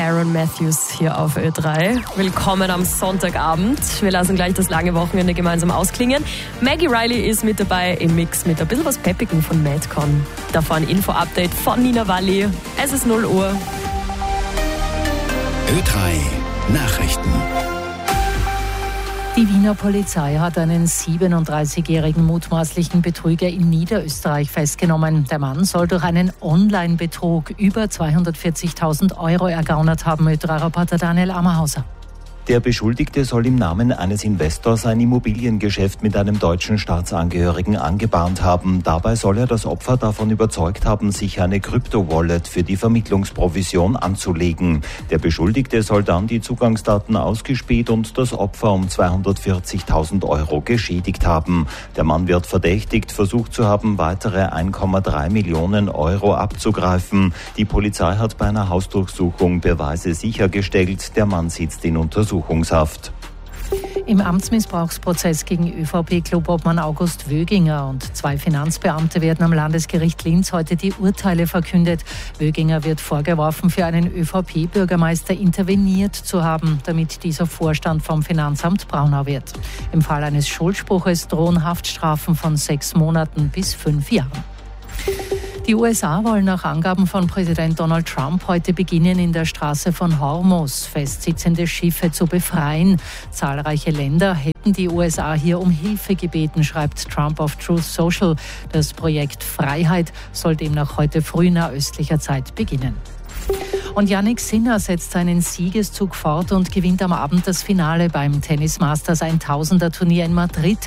Aaron Matthews hier auf Ö3. Willkommen am Sonntagabend. Wir lassen gleich das lange Wochenende gemeinsam ausklingen. Maggie Riley ist mit dabei im Mix mit ein bisschen was Peppigem von Madcon. Davor ein Info-Update von Nina Walli. Es ist 0 Uhr. Ö3 Nachrichten. Die Wiener Polizei hat einen 37-jährigen mutmaßlichen Betrüger in Niederösterreich festgenommen. Der Mann soll durch einen Online-Betrug über 240.000 Euro ergaunert haben, Ö3-Reporter Daniel Ammerhauser. Der Beschuldigte soll im Namen eines Investors ein Immobiliengeschäft mit einem deutschen Staatsangehörigen angebahnt haben. Dabei soll er das Opfer davon überzeugt haben, sich eine Krypto-Wallet für die Vermittlungsprovision anzulegen. Der Beschuldigte soll dann die Zugangsdaten ausgespäht und das Opfer um 240.000 Euro geschädigt haben. Der Mann wird verdächtigt, versucht zu haben, weitere 1,3 Millionen Euro abzugreifen. Die Polizei hat bei einer Hausdurchsuchung Beweise sichergestellt. Der Mann sitzt in Untersuchungshaft. Im Amtsmissbrauchsprozess gegen ÖVP-Clubobmann August Wöginger und 2 Finanzbeamte werden am Landesgericht Linz heute die Urteile verkündet. Wöginger wird vorgeworfen, für einen ÖVP-Bürgermeister interveniert zu haben, damit dieser Vorstand vom Finanzamt Braunau wird. Im Fall eines Schuldspruches drohen Haftstrafen von 6 Monaten bis 5 Jahren. Die USA wollen nach Angaben von Präsident Donald Trump heute beginnen, in der Straße von Hormuz festsitzende Schiffe zu befreien. Zahlreiche Länder hätten die USA hier um Hilfe gebeten, schreibt Trump auf Truth Social. Das Projekt Freiheit soll demnach heute früh nahöstlicher Zeit beginnen. Und Jannik Sinner setzt seinen Siegeszug fort und gewinnt am Abend das Finale beim Tennis Masters 1000er Turnier in Madrid.